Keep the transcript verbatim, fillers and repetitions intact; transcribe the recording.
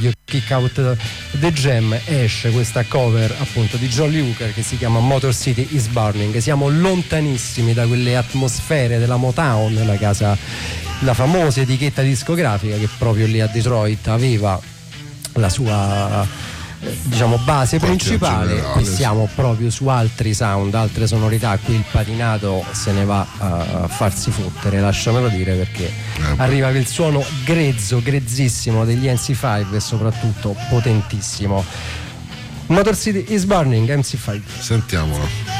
Kick Out the Jam, esce questa cover appunto di John Lee Hooker che si chiama Motor City is Burning. Siamo lontanissimi da quelle atmosfere della Motown, la casa, la famosa etichetta discografica che proprio lì a Detroit aveva la sua diciamo base principale. Qui siamo proprio su altri sound, altre sonorità. Qui il patinato se ne va a farsi fottere, lasciamelo dire, perché eh arriva il suono grezzo, grezzissimo degli N C cinque e soprattutto potentissimo. Motor City is Burning, M C cinque. Sentiamolo.